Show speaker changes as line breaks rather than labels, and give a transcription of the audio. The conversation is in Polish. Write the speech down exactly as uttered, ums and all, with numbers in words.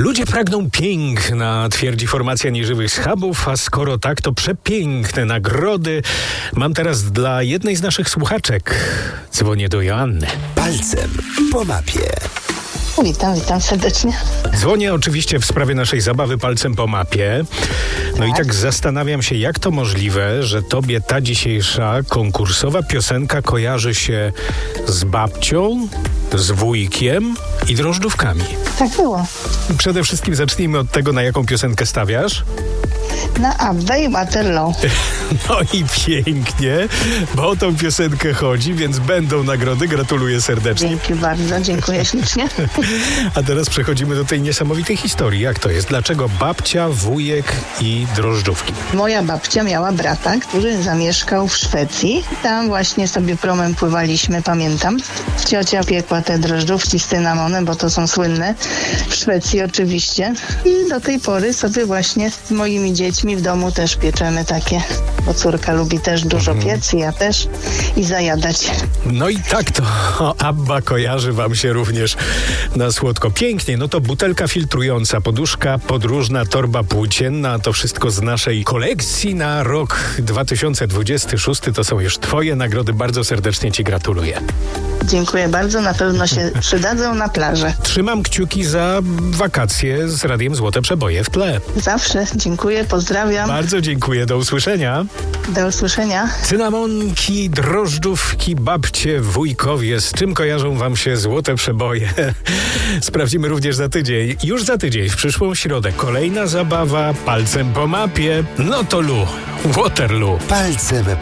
Ludzie pragną piękna, twierdzi formacja Nieżywych Schabów, a skoro tak, to przepiękne nagrody. Mam teraz dla jednej z naszych słuchaczek. Dzwonię do Joanny.
Palcem po mapie.
Witam, witam serdecznie.
Dzwonię oczywiście w sprawie naszej zabawy Palcem po mapie. No i tak zastanawiam się, jak to możliwe, że tobie ta dzisiejsza konkursowa piosenka kojarzy się z babcią, z wujkiem i drożdżówkami.
Tak było.
Przede wszystkim zacznijmy od tego, na jaką piosenkę stawiasz.
Na Abba i Waterloo.
No i pięknie, bo o tą piosenkę chodzi, więc będą nagrody. Gratuluję serdecznie.
Dzięki bardzo, dziękuję ślicznie.
A teraz przechodzimy do tej niesamowitej historii. Jak to jest? Dlaczego babcia, wujek i drożdżówki?
Moja babcia miała brata, który zamieszkał w Szwecji. Tam właśnie sobie promem pływaliśmy, pamiętam. Ciocia piekła te drożdżówki z cynamonem, bo to są słynne. W Szwecji oczywiście. I do tej pory sobie właśnie z moimi dziećmi w domu też pieczemy takie. Bo córka lubi też dużo
Mhm.
piec, ja też. I zajadać.
No i tak to Abba kojarzy wam się również na słodko. Pięknie, no to butelka filtrująca, poduszka podróżna, torba płócienna, to wszystko z naszej kolekcji na rok dwa tysiące dwudziesty szósty. To są już twoje nagrody. Bardzo serdecznie ci gratuluję.
Dziękuję bardzo, na pewno się przydadzą na plażę.
Trzymam kciuki za wakacje z Radiem Złote Przeboje w tle.
Zawsze. Dziękuję, pozdrawiam.
Bardzo dziękuję, do usłyszenia.
Do usłyszenia.
Cynamonki, drożdżówki, babcie, wujkowie. Z czym kojarzą wam się złote przeboje? Sprawdzimy również za tydzień. Już za tydzień, w przyszłą środę, kolejna zabawa Palcem po mapie. No to Lu, Waterloo.
Palcem